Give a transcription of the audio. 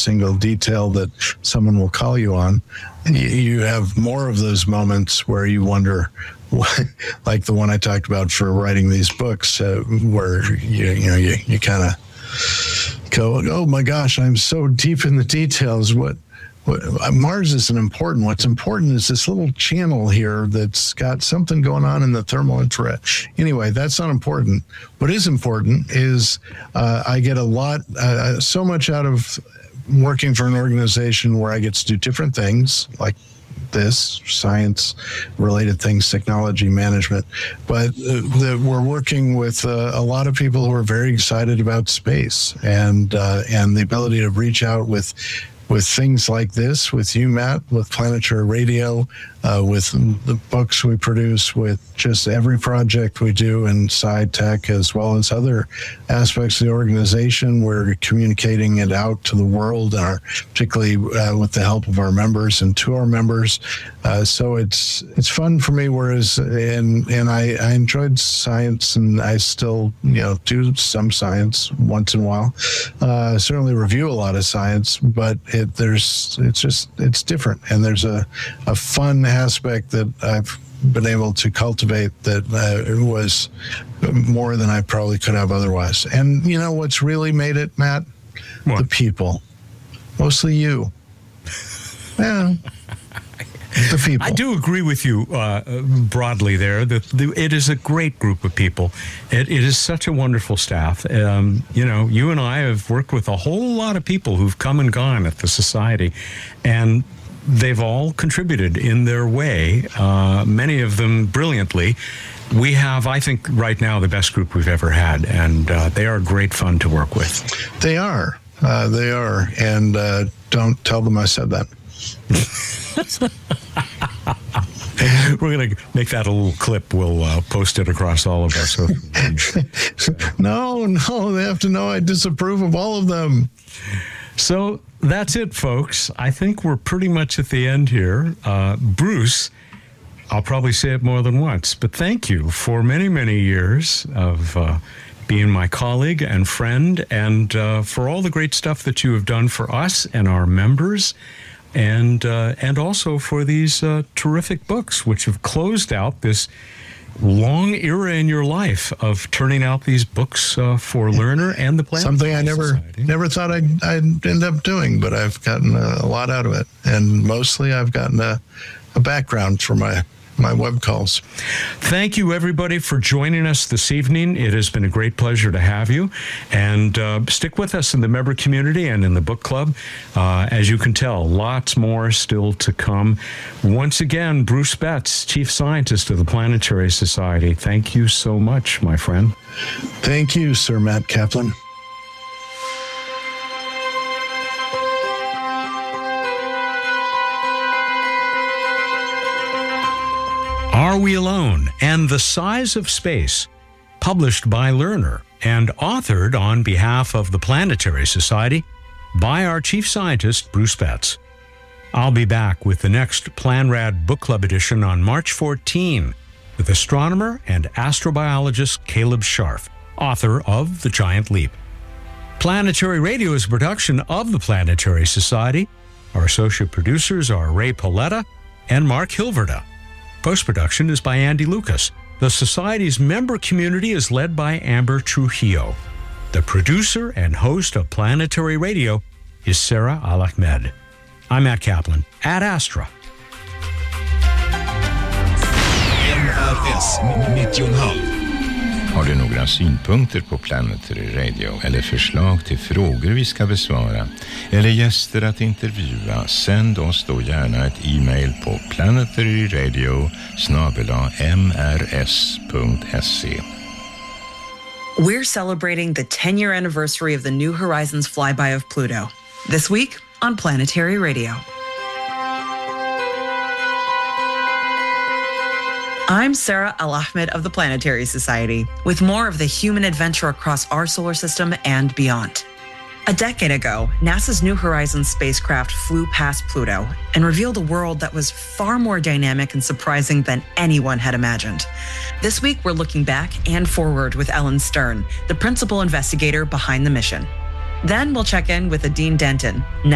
single detail that someone will call you on. You have more of those moments where you wonder, like the one I talked about for writing these books, where you kind of go, oh my gosh, I'm so deep in the details. What Mars isn't important. What's important is this little channel here that's got something going on in the thermal infrared. Anyway, that's not important. What is important is I get so much out of working for an organization where I get to do different things, like this, science-related things, technology management. But we're working with a lot of people who are very excited about space and the ability to reach out with things like this, with you, Matt, with Planetary Radio, with the books we produce, with just every project we do in SciTech, as well as other aspects of the organization. We're communicating it out to the world, particularly with the help of our members and to our members. So it's fun for me. Whereas, and I enjoyed science, and I still do some science once in a while. Certainly review a lot of science, but it's different, and there's a fun aspect that I've been able to cultivate that was more than I probably could have otherwise. And what's really made it, Matt? What? The people, mostly you. Yeah. The people. I do agree with you broadly there. It is a great group of people. It is such a wonderful staff. You and I have worked with a whole lot of people who've come and gone at the Society, and they've all contributed in their way, many of them brilliantly. We have, I think, right now the best group we've ever had, and they are great fun to work with. They are. And don't tell them I said that. We're going to make that a little clip. We'll post it across all of us. No, they have to know I disapprove of all of them. So that's it, folks. I think we're pretty much at the end here. Bruce, I'll probably say it more than once, but thank you for many, many years of being my colleague and friend, and for all the great stuff that you have done for us and our members. And also for these terrific books, which have closed out this long era in your life of turning out these books for Learner and the Planet. Something I never thought I'd end up doing, but I've gotten a lot out of it. And mostly I've gotten a background for my web calls. Thank you, everybody, for joining us this evening. It has been a great pleasure to have you. And stick with us in the member community and in the book club. As you can tell, lots more still to come. Once again, Bruce Betts, Chief Scientist of the Planetary Society. Thank you so much, my friend. Thank you, Sir Matt Kaplan. Are We Alone? And the Size of Space, published by Learner and authored on behalf of the Planetary Society by our Chief Scientist, Bruce Betts. I'll be back with the next PlanRad Book Club edition on March 14 with astronomer and astrobiologist Caleb Scharf, author of The Giant Leap. Planetary Radio is a production of the Planetary Society. Our associate producers are Ray Paletta and Mark Hilverda. Post-production is by Andy Lucas. The Society's member community is led by Amber Trujillo. The producer and host of Planetary Radio is Sarah Al-Ahmed. I'm Matt Kaplan, at Astra. NRS 90,5. Har du några synpunkter på Planetary Radio eller förslag till frågor vi ska besvara eller gäster att intervjua, sänd oss då gärna ett e-mail på planetaryradio@mrs.se. We're celebrating the 10-year anniversary of the New Horizons flyby of Pluto. This week on Planetary Radio. I'm Sarah Al-Ahmed of the Planetary Society, with more of the human adventure across our solar system and beyond. A decade ago, NASA's New Horizons spacecraft flew past Pluto and revealed a world that was far more dynamic and surprising than anyone had imagined. This week, we're looking back and forward with Ellen Stern, the principal investigator behind the mission. Then we'll check in with Adine Denton.